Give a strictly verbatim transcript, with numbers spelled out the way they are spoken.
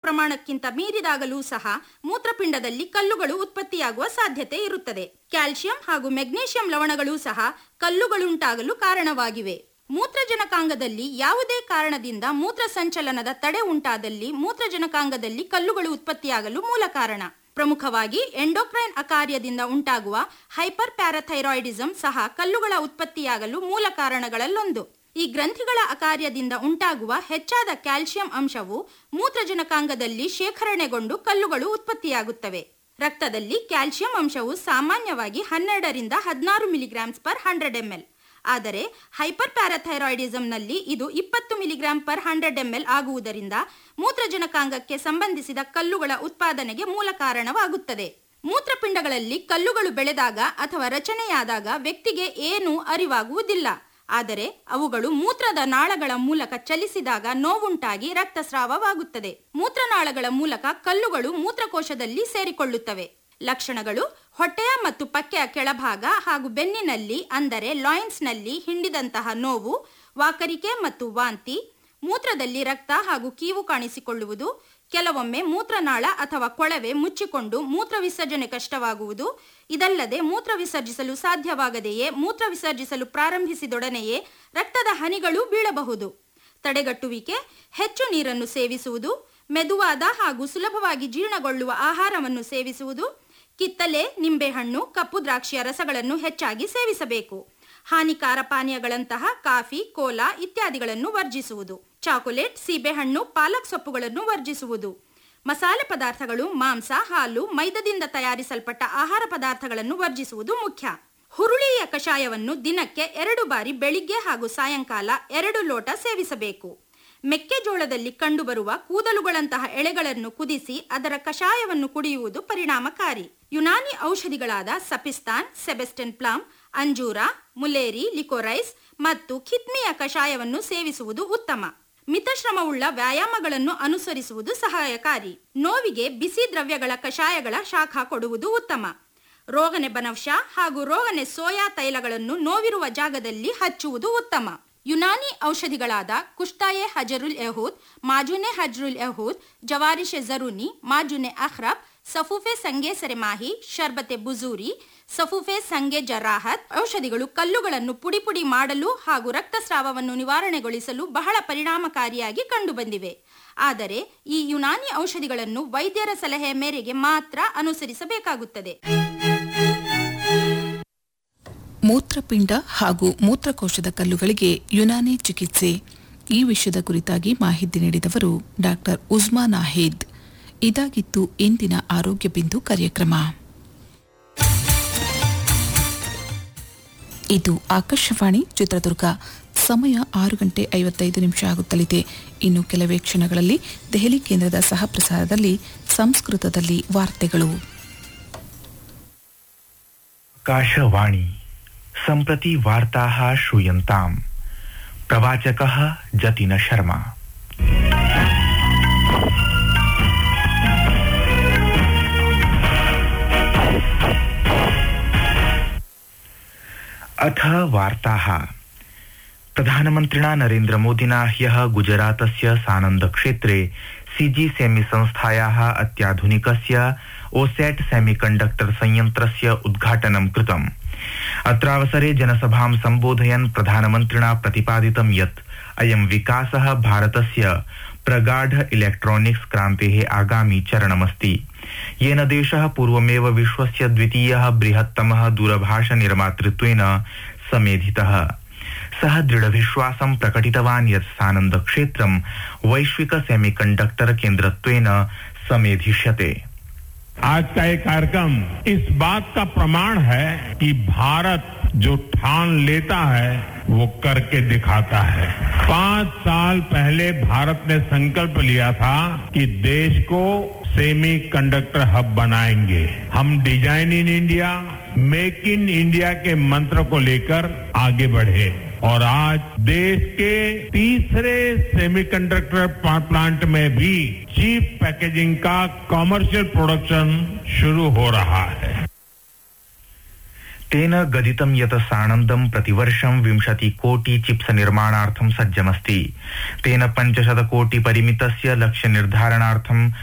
ಪ್ರಮಾಣಕ್ಕಿಂತ ಮೀರಿದಾಗಲೂ ಸಹ ಮೂತ್ರಪಿಂಡದಲ್ಲಿ ಕಲ್ಲುಗಳು ಉತ್ಪತ್ತಿಯಾಗುವ ಸಾಧ್ಯತೆ ಇರುತ್ತದೆ. ಕ್ಯಾಲ್ಸಿಯಂ ಹಾಗೂ ಮೆಗ್ನೀಷಿಯಂ ಲವಣಗಳು ಸಹ ಕಲ್ಲುಗಳುಂಟಾಗಲು ಕಾರಣವಾಗಿವೆ. ಮೂತ್ರಜನಕಾಂಗದಲ್ಲಿ ಯಾವುದೇ ಕಾರಣದಿಂದ ಮೂತ್ರ ಸಂಚಲನದ ತಡೆ ಉಂಟಾದಲ್ಲಿ ಮೂತ್ರಜನಕಾಂಗದಲ್ಲಿ ಕಲ್ಲುಗಳು ಉತ್ಪತ್ತಿಯಾಗಲು ಮೂಲ ಕಾರಣ. ಪ್ರಮುಖವಾಗಿ ಎಂಡೋಕ್ರೈನ್ ಅಕಾರ್ಯದಿಂದ ಉಂಟಾಗುವ ಹೈಪರ್ ಪ್ಯಾರಾಥೈರಾಯ್ಡಿಸಂ ಸಹ ಕಲ್ಲುಗಳ ಉತ್ಪತ್ತಿಯಾಗಲು ಮೂಲ ಕಾರಣಗಳಲ್ಲೊಂದು. ಈ ಗ್ರಂಥಿಗಳ ಅಕಾರ್ಯದಿಂದ ಉಂಟಾಗುವ ಹೆಚ್ಚಾದ ಕ್ಯಾಲ್ಸಿಯಂ ಅಂಶವು ಮೂತ್ರಜನಕಾಂಗದಲ್ಲಿ ಶೇಖರಣೆಗೊಂಡು ಕಲ್ಲುಗಳು ಉತ್ಪತ್ತಿಯಾಗುತ್ತವೆ. ರಕ್ತದಲ್ಲಿ ಕ್ಯಾಲ್ಸಿಯಂ ಅಂಶವು ಸಾಮಾನ್ಯವಾಗಿ ಹನ್ನೆರಡರಿಂದ ಹದಿನಾರು ಮಿಲಿಗ್ರಾಮ್ಸ್ ಪರ್ ಹಂಡ್ರೆಡ್ ಎಂಎಲ್, ಆದರೆ ಹೈಪರ್ ಪ್ಯಾರಾಥೈರಾಯ್ಡಿಸಂನಲ್ಲಿ ಇದು ಇಪ್ಪತ್ತು ಮಿಲಿಗ್ರಾಂ ಪರ್ ಹಂಡ್ರೆಡ್ ಎಂಎಲ್ ಆಗುವುದರಿಂದ ಮೂತ್ರಜನಕಾಂಗಕ್ಕೆ ಸಂಬಂಧಿಸಿದ ಕಲ್ಲುಗಳ ಉತ್ಪಾದನೆಗೆ ಮೂಲ ಕಾರಣವಾಗುತ್ತದೆ. ಮೂತ್ರಪಿಂಡಗಳಲ್ಲಿ ಕಲ್ಲುಗಳು ಬೆಳೆದಾಗ ಅಥವಾ ರಚನೆಯಾದಾಗ ವ್ಯಕ್ತಿಗೆ ಏನೂ ಅರಿವಾಗುವುದಿಲ್ಲ. ಆದರೆ ಅವುಗಳು ಮೂತ್ರದ ನಾಳಗಳ ಮೂಲಕ ಚಲಿಸಿದಾಗ ನೋವುಂಟಾಗಿ ರಕ್ತಸ್ರಾವವಾಗುತ್ತದೆ. ಮೂತ್ರನಾಳಗಳ ಮೂಲಕ ಕಲ್ಲುಗಳು ಮೂತ್ರಕೋಶದಲ್ಲಿ ಸೇರಿಕೊಳ್ಳುತ್ತವೆ. ಲಕ್ಷಣಗಳು: ಹೊಟ್ಟೆಯ ಮತ್ತು ಪಕ್ಕೆಯ ಕೆಳಭಾಗ ಹಾಗೂ ಬೆನ್ನಿನಲ್ಲಿ ಅಂದರೆ ಲಾಯಿನ್ಸ್ನಲ್ಲಿ ಹಿಂಡಿದಂತಹ ನೋವು, ವಾಕರಿಕೆ ಮತ್ತು ವಾಂತಿ, ಮೂತ್ರದಲ್ಲಿ ರಕ್ತ ಹಾಗೂ ಕೀವು ಕಾಣಿಸಿಕೊಳ್ಳುವುದು, ಕೆಲವೊಮ್ಮೆ ಮೂತ್ರನಾಳ ಅಥವಾ ಕೊಳವೆ ಮುಚ್ಚಿಕೊಂಡು ಮೂತ್ರ ವಿಸರ್ಜನೆ ಕಷ್ಟವಾಗುವುದು. ಇದಲ್ಲದೆ ಮೂತ್ರ ವಿಸರ್ಜಿಸಲು ಸಾಧ್ಯವಾಗದೆಯೇ ಮೂತ್ರ ವಿಸರ್ಜಿಸಲು ಪ್ರಾರಂಭಿಸಿದೊಡನೆಯೇ ರಕ್ತದ ಹನಿಗಳು ಬೀಳಬಹುದು. ತಡೆಗಟ್ಟುವಿಕೆ: ಹೆಚ್ಚು ನೀರನ್ನು ಸೇವಿಸುವುದು, ಮೆದುವಾದ ಹಾಗೂ ಸುಲಭವಾಗಿ ಜೀರ್ಣಗೊಳ್ಳುವ ಆಹಾರವನ್ನು ಸೇವಿಸುವುದು, ಕಿತ್ತಲೆ, ನಿಂಬೆಹಣ್ಣು, ಕಪ್ಪು ದ್ರಾಕ್ಷಿಯ ರಸಗಳನ್ನು ಹೆಚ್ಚಾಗಿ ಸೇವಿಸಬೇಕು. ಹಾನಿಕಾರ ಪಾನೀಯಗಳಂತಹ ಕಾಫಿ, ಕೋಲಾ ಇತ್ಯಾದಿಗಳನ್ನು ವರ್ಜಿಸುವುದು. ಚಾಕೊಲೇಟ್, ಸೀಬೆಹಣ್ಣು, ಪಾಲಕ್ ಸೊಪ್ಪುಗಳನ್ನು ವರ್ಜಿಸುವುದು. ಮಸಾಲೆ ಪದಾರ್ಥಗಳು, ಮಾಂಸ, ಹಾಲು, ಮೈದಾದಿಂದ ತಯಾರಿಸಲ್ಪಟ್ಟ ಆಹಾರ ಪದಾರ್ಥಗಳನ್ನು ವರ್ಜಿಸುವುದು ಮುಖ್ಯ. ಹುರುಳಿಯ ಕಷಾಯವನ್ನು ದಿನಕ್ಕೆ ಎರಡು ಬಾರಿ ಬೆಳಿಗ್ಗೆ ಹಾಗೂ ಸಾಯಂಕಾಲ ಎರಡು ಲೋಟ ಸೇವಿಸಬೇಕು. ಮೆಕ್ಕೆಜೋಳದಲ್ಲಿ ಕಂಡುಬರುವ ಕೂದಲುಗಳಂತಹ ಎಳೆಗಳನ್ನು ಕುದಿಸಿ ಅದರ ಕಷಾಯವನ್ನು ಕುಡಿಯುವುದು ಪರಿಣಾಮಕಾರಿ. ಯುನಾನಿ ಔಷಧಿಗಳಾದ ಸಪಿಸ್ತಾನ್, ಸೆಬೆಸ್ಟಿನ್ ಪ್ಲಮ್, ಅಂಜೂರ, ಮುಲೇರಿ, ಲಿಕೋರೈಸ್ ಮತ್ತು ಕಿತ್ಮಿಯ ಕಷಾಯವನ್ನು ಸೇವಿಸುವುದು ಉತ್ತಮ. ಮಿತಶ್ರಮವುಳ್ಳ ವ್ಯಾಯಾಮಗಳನ್ನು ಅನುಸರಿಸುವುದು ಸಹಾಯಕಾರಿ. ನೋವಿಗೆ ಬಿಸಿ ದ್ರವ್ಯಗಳ ಕಷಾಯಗಳ ಶಾಖ ಕೊಡುವುದು ಉತ್ತಮ. ರೋಗನೆ ಬನೌಷ ಹಾಗೂ ರೋಗನೆ ಸೋಯಾ ತೈಲಗಳನ್ನು ನೋವಿರುವ ಜಾಗದಲ್ಲಿ ಹಚ್ಚುವುದು ಉತ್ತಮ. ಯುನಾನಿ ಔಷಧಿಗಳಾದ ಕುಷ್ತಾಯೆ ಹಜರುಲ್ ಯಹೂದ್, ಮಾಜುನೆ ಹಜ್ರುಲ್ ಯಹೂದ್, ಜವಾರಿಶೆ ಜರೂನಿ, ಮಾಜುನೆ ಅಖ್ರಬ್, ಸಫೂಫೆ ಸಂಗೆ ಸೆರೆಮಾಹಿ, ಶರ್ಬತೆ ಬುಜೂರಿ, ಸಫೂಫೆ ಸಂಗೆ ಜರಾಹತ್ ಔಷಧಿಗಳು ಕಲ್ಲುಗಳನ್ನು ಪುಡಿ ಪುಡಿ ಮಾಡಲು ಹಾಗೂ ರಕ್ತಸ್ರಾವವನ್ನು ನಿವಾರಣೆಗೊಳಿಸಲು ಬಹಳ ಪರಿಣಾಮಕಾರಿಯಾಗಿ ಕಂಡುಬಂದಿವೆ. ಆದರೆ ಈ ಯುನಾನಿ ಔಷಧಿಗಳನ್ನು ವೈದ್ಯರ ಸಲಹೆಯ ಮೇರೆಗೆ ಮಾತ್ರ ಅನುಸರಿಸಬೇಕಾಗುತ್ತದೆ. ಮೂತ್ರಪಿಂಡ ಹಾಗೂ ಮೂತ್ರಕೋಶದ ಕಲ್ಲುಗಳಿಗೆ ಯುನಾನಿ ಚಿಕಿತ್ಸೆ, ಈ ವಿಷಯದ ಕುರಿತಾಗಿ ಮಾಹಿತಿ ನೀಡಿದವರು ಡಾಕ್ಟರ್ ಉಜ್ಮಾ ನಾಹಿದ್. ಇದಾಗಿತ್ತು ಇಂದಿನ ಆರೋಗ್ಯ ಬಿಂದು ಕಾರ್ಯಕ್ರಮ. ಇದು ಆಕಾಶವಾಣಿ ಚಿತ್ರದುರ್ಗ. ಸಮಯ ಆರು ಗಂಟೆ ಐವತ್ತೈದು ನಿಮಿಷ ಆಗುತ್ತಲಿದೆ. ಇನ್ನು ಕೆಲವೇ ಕ್ಷಣಗಳಲ್ಲಿ ದೆಹಲಿ ಕೇಂದ್ರದ ಸಹ ಪ್ರಸಾರದಲ್ಲಿ ಸಂಸ್ಕೃತದಲ್ಲಿ ವಾರ್ತೆಗಳು. ಆಕಾಶವಾಣಿ सम्प्रति वार्ताः श्रूयन्ताम्. प्रवाचकः जतिन शर्मा. अथ वार्ताः. प्रधानमन्त्रिणा नरेन्द्रमोदिना ह्यः गुजरातस्य सानन्दक्षेत्रे सीजी सेमी संस्थायाः अत्याधुनिकस्य ओसेट् सेमीकण्डक्टर् संयन्त्रस्य उद्घाटनं कृतम्. अत्रावसरे जनसभां सम्बोधयन् प्रधानमन्त्रिणा प्रतिपादितं यत् अयं विकासः भारतस्य प्रगाढ इलेक्ट्रॉनिक्स क्रान्तेः आगामि चरणमस्ति, येन देशः पूर्वमेव विश्वस्य द्वितीयः बृहत्तमः दूरभाष निर्मातृत्वेन समेधितः. सः दृढविश्वासं प्रकटितवान् यत् सानन्दक्षेत्रं वैश्विक सेमीकण्डक्टर केन्द्रत्वेन समेधिष्यते. आज का ये कार्यक्रम इस बात का प्रमाण है कि भारत जो ठान लेता है वो करके दिखाता है. पांच साल पहले भारत ने संकल्प लिया था कि देश को सेमी कंडक्टर हब बनाएंगे. हम design in India, make in India के मंत्र को लेकर आगे बढ़े और आज देश के तीसरे सेमीकंडक्टर प्लांट में भी चीप पैकेजिंग का कमर्शियल प्रोडक्शन शुरू हो रहा है. तेन गदितं यत् सानन्दं प्रतिवर्षं विंशति कोटि चिप्स निर्माणार्थं सज्जमस्ति. तेन पंचशत कोटि परिमितस्य लक्ष्य निर्धारणार्थं